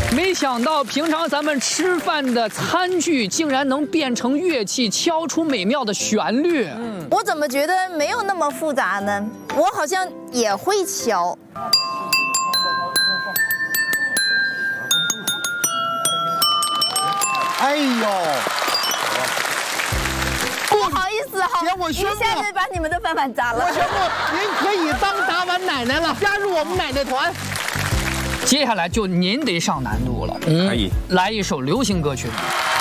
没想到平常咱们吃饭的餐具竟然能变成乐器，敲出美妙的旋律。 我怎么觉得没有那么复杂呢？我好像也会敲。 哎呦！ 不好意思哈， 我宣布， 一下子把你们的饭碗砸了。 我宣布，您可以当打碗奶奶了，加入我们奶奶团。 接下来就您得上难度了。 可以来一首流行歌曲。